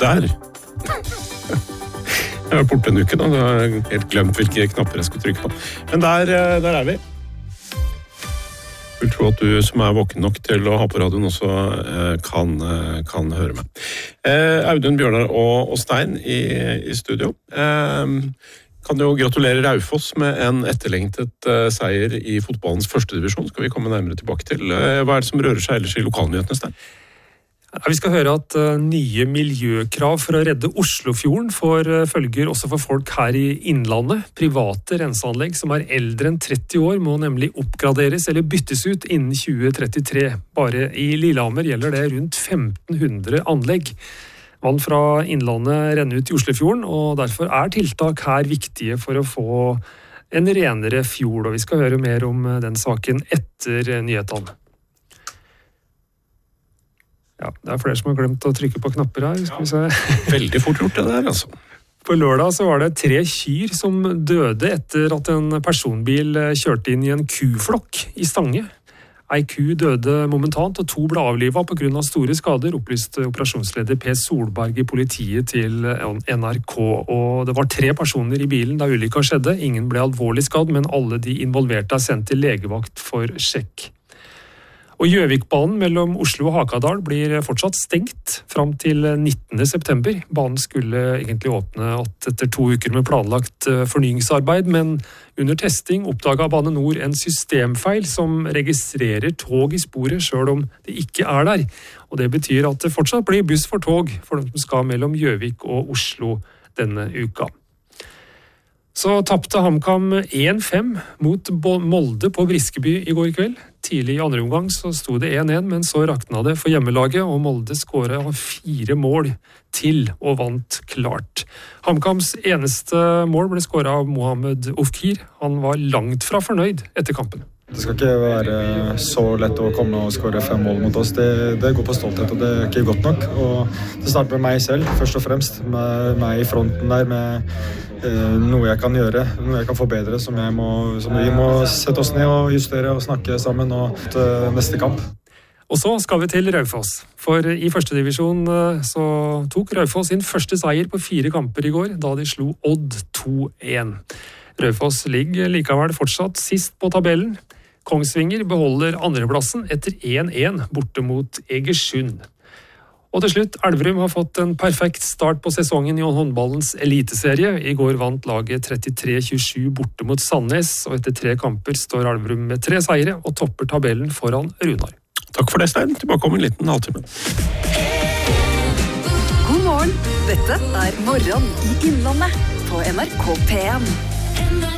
Der. Jeg var borte en uke da, jeg har helt glemt hvilke knapper jeg skulle trykke på. Men der vi. Jeg vil tro at du som våken nok til å ha på radioen også kan høre meg. Audun, Bjørnar og Stein i studio. Kan jo gratulere Raufoss med en etterlengtet seier i fotballens første divisjon. Skal vi komme nærmere tilbake til. Hva det som rører seg ellers i lokalnyhetene, Stein? Vi skal høre at nye miljøkrav for å redde Oslofjorden får følger også for folk her i Innlandet. Private renseanlegg som eldre enn 30 år må nemlig oppgraderes eller byttes ut innen 2033. Bare i Lillehammer gjelder det rundt 1500 anlegg. Vann fra Innlandet renner ut i Oslofjorden, og derfor tiltak her viktige for å få en renere fjord. Og vi skal høre mer om den saken etter nyhetene. Ja, det flere som har glemt å trykke på knapper her. Skal vi se. Veldig fort gjort det der, altså. På lørdag så var det 3 kyr som døde etter at en personbil kjørte inn i en kuflokk i Stange. Ei ku døde momentant, og 2 ble avlivet på grunn av store skader, opplyste operasjonsleder Per Solberg i politiet til NRK. Og det var 3 personer i bilen da ulykka skjedde. Ingen ble alvorlig skadd, men alle de involverte sendt til legevakt for sjekk. Og Gjøvikbanen mellom Oslo og Hakadal blir fortsatt stengt fram til 19. september. Banen skulle egentlig åpne etter 2 uker med planlagt fornyingsarbeid, men under testing oppdaget Bane Nor en systemfeil som registrerer tog i sporet selv om det ikke der. Og det betyr at det fortsatt blir buss for tog for dem som skal mellom Gjøvik og Oslo denne uka. Så tappte HamKam 1-5 mot Molde på Briskeby i går kveld. Tidlig i andre omgang så sto det 1-1, men så rakna det for hjemmelaget, og Molde skåret 4 mål til og vant klart. HamKams eneste mål ble skåret av Mohamed Ofkir. Han var langt fra fornøyd etter kampen. Det skal ikke være så lett å komme og skåre 5 mål mot oss. Det går på stolthet, og det ikke godt nok. Og det starter med meg selv, først og fremst. Med meg i fronten der, med noe jeg kan gjøre, noe jeg kan forbedre, som vi må sette oss ned og justere og snakke sammen og til neste kamp. Og så skal vi til Raufoss, for i første divisjon så tok Raufoss sin første seier på 4 kamper i går, da de slo Odd 2-1. Raufoss ligger likevel fortsatt sist på tabellen. Kongsvinger beholder andreplassen etter 1-1 borte mot Egersund. Og til slutt, Elverum har fått en perfekt start på sesongen i håndballens eliteserie. I går vant laget 33-27 borte mot Sandnes, og etter 3 kamper står Elverum med 3 seire og topper tabellen foran Runar. Takk for det, Stein. Tilbake om en liten halvtime. God morgen, dette Morgen i Innlandet på NRK P1.